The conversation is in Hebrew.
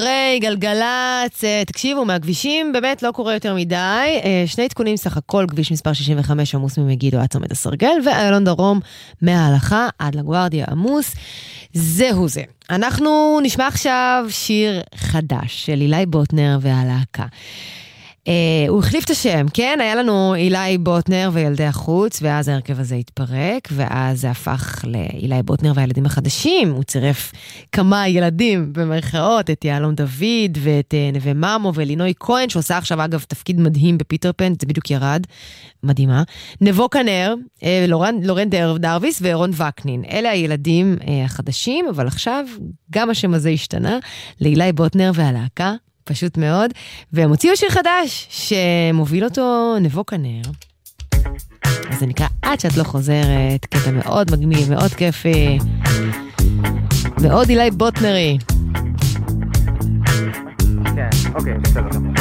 ריי, גלגלץ, תקשיבו, מהכבישים באמת לא קורה יותר מדי. שני עדכונים סך הכל, כביש מספר 65 עמוס ממגידו עד צומת הסרגל, ואיילון דרום מההלכה עד לגוארדיה עמוס. זהו זה. אנחנו נשמע עכשיו שיר חדש של אילי בוטנר והלהקה. הוא החליף את השם, כן? היה לנו אילי בוטנר וילדי החוץ, ואז ההרכב הזה התפרק, ואז זה הפך לאילי בוטנר והילדים החדשים. הוא צירף כמה ילדים במרכאות, את יעלום דוד ואת נווה ממו ולינוי כהן, שעושה עכשיו אגב תפקיד מדהים בפיטר פן, זה בדיוק ירד, מדהימה. נבו כנר, לורן דרוויס ואירון וקנין. אלה הילדים החדשים, אבל עכשיו גם השם הזה השתנה לאילי בוטנר והלהקה. פשוט מאוד, והם הוציאו שיר חדש שמוביל אותו נבו כנר. אז זה נקרא עד שאת לא חוזרת, קטע מאוד מגניב, מאוד כיפי, מאוד אילי בוטנרי. כן, אוקיי, בסדר.